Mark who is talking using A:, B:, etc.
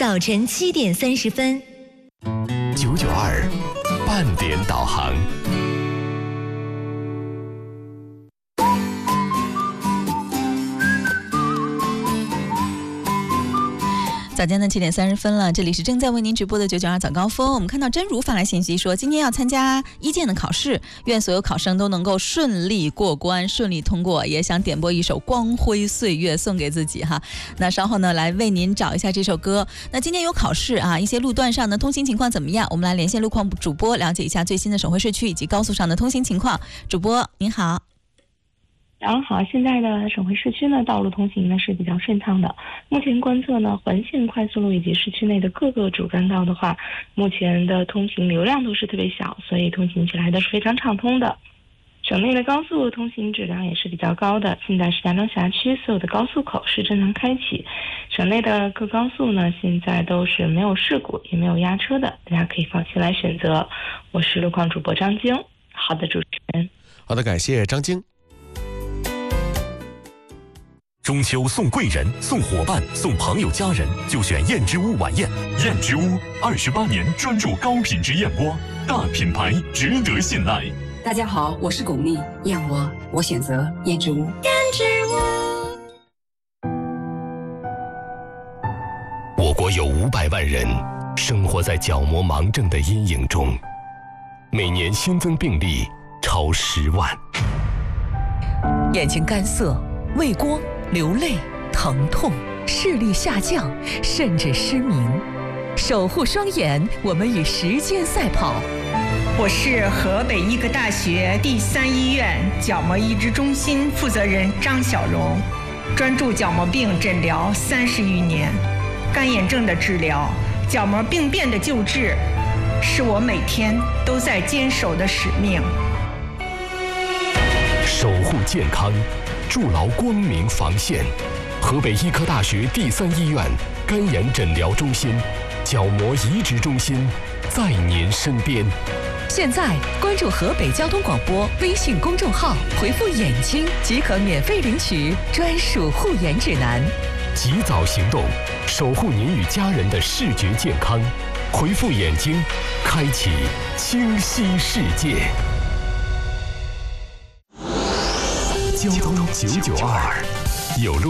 A: 早晨7点30分。
B: 992半点导航。
C: 早间的7点30分了，这里是正在为您直播的992早高峰。我们看到真如发来信息说，今天要参加一建的考试，愿所有考生都能够顺利过关，顺利通过。也想点播一首《光辉岁月》送给自己哈。那稍后呢，来为您找一下这首歌。那今天有考试啊，一些路段上的通行情况怎么样？我们来连线路况主播，了解一下最新的省会市区以及高速上的通行情况。主播您好。
D: 早上好，现在的省会市区呢，道路通行呢是比较顺畅的。目前观测呢，环线快速路以及市区内的各个主干道的话，目前的通行流量都是特别小，所以通行起来的是非常畅通的。省内的高速通行质量也是比较高的，现在石家庄辖区所有的高速口是正常开启，省内的各高速呢现在都是没有事故也没有压车的，大家可以放心来选择。我是路况主播张晶。好的，主持人。
B: 好的，感谢张晶。
E: 中秋送贵人、送伙伴、送朋友家人，就选燕之屋晚宴。燕之屋28年专注高品质燕窝，大品牌值得信赖。
F: 大家好，我是巩俐，燕窝我选择燕之屋。
A: 燕之
B: 屋。我国有500万人生活在角膜盲症的阴影中，每年新增病例超10万。
G: 眼睛干涩、畏光、流泪、疼痛、视力下降，甚至失明。守护双眼，我们与时间赛跑。
H: 我是河北医科大学第3医院角膜移植中心负责人张小荣，专注角膜病诊疗30余年，干眼症的治疗、角膜病变的救治，是我每天都在坚守的使命。
B: 守护健康，筑牢光明防线。河北医科大学第3医院干眼诊疗中心、角膜移植中心在您身边。
G: 现在关注河北交通广播微信公众号，回复眼睛即可免费领取专属护眼指南。
B: 及早行动，守护您与家人的视觉健康。回复眼睛，开启清晰世界。交通992，有路。